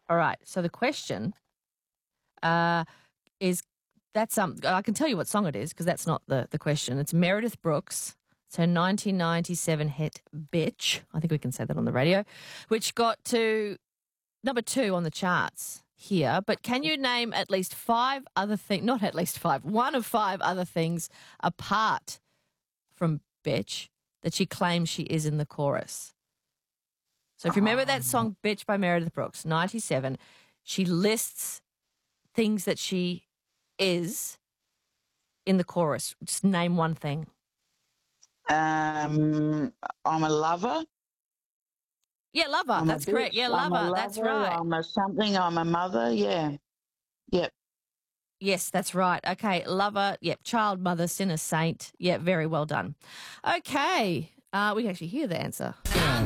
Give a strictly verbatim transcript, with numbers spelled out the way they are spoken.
All right. So the question uh, is that's um I can tell you what song it is because that's not the the question. It's Meredith Brooks. It's her nineteen ninety-seven hit "Bitch." I think we can say that on the radio, which got to number two on the charts here. But can you name at least five other things? Not at least five. One of five other things apart from "Bitch" that she claims she is in the chorus. So if you remember that song "Bitch" by Meredith Brooks, ninety-seven, she lists things that she is in the chorus. Just name one thing. Um, I'm a lover. Yeah, lover. I'm That's a correct. bitch, Yeah, I'm lover. a That's lover, right. I'm a something. I'm a mother. Yeah. Yep. Yes, that's right. Okay, lover. Yep, child, mother, sinner, saint. Yep, very well done. Okay, uh, we can actually hear the answer.